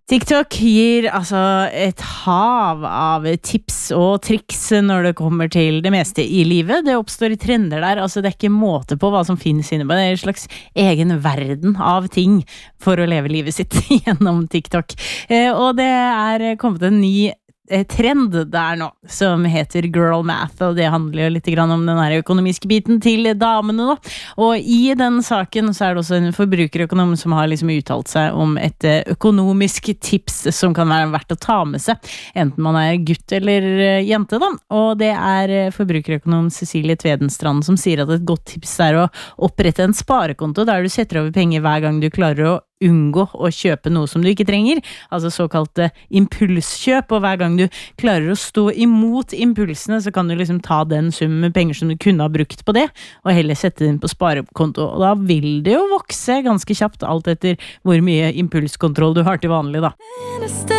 TikTok gir altså et hav av tips og triks når det kommer til det meste i livet. Det oppstår i trender der, altså det er ikke måte på hva som finnes inne på. Det er en slags egen verden av ting for å leve livet sitt gjennom TikTok. Og det er kommet en ny trend der nå, som heter girl math, og det handler jo litt grann om den her økonomiske biten til damene da. Og i den saken så er det også en forbrukerøkonom som har liksom uttalt seg om et økonomisk tips som kan være verdt å ta med seg, enten man er gutt eller jente da. Og det er forbrukerøkonom Cecilie Tvedenstrand som sier at et godt tips er å opprette en sparekonto der du setter over penger hver gang du klarer å unngå å kjøpe noe som du ikke trenger, altså såkalte impulskjøp, og hver gang du klarer å stå imot impulsene, så kan du liksom ta den summen med penger som du kunne ha brukt på det, og heller sette den på sparekonto, og da vil det jo vokse ganske kjapt, alt etter hvor mye impulskontroll du har til vanlig da.